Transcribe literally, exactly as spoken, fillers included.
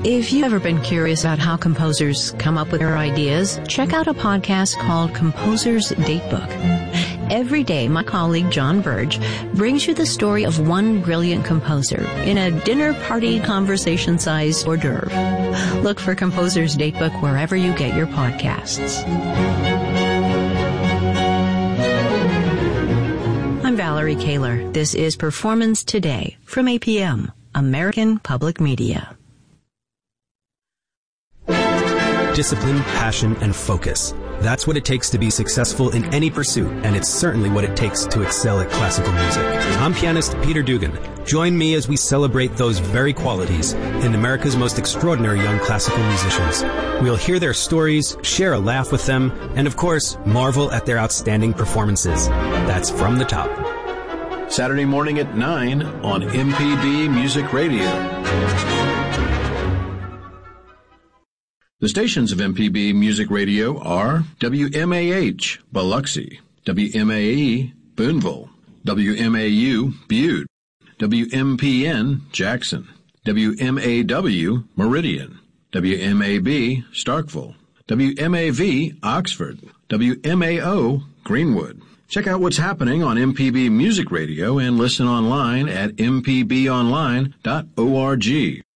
If you've ever been curious about how composers come up with their ideas, check out a podcast called Composer's Datebook. Every day, my colleague John Burge brings you the story of one brilliant composer in a dinner party conversation-sized hors d'oeuvre. Look for Composer's Datebook wherever you get your podcasts. I'm Valerie Kaler. This is Performance Today from A P M, American Public Media. Discipline, passion, and focus. That's what it takes to be successful in any pursuit, and it's certainly what it takes to excel at classical music. I'm pianist Peter Dugan. Join me as we celebrate those very qualities in America's most extraordinary young classical musicians. We'll hear their stories, share a laugh with them, and of course, marvel at their outstanding performances. That's From the Top. Saturday morning at nine on M P B Music Radio. The stations of M P B Music Radio are W M A H, Biloxi, W M A E, Boonville, W M A U, Butte, W M P N, Jackson, W M A W, Meridian, W M A B, Starkville, W M A V, Oxford, W M A O, Greenwood. Check out what's happening on M P B Music Radio and listen online at m p b online dot org.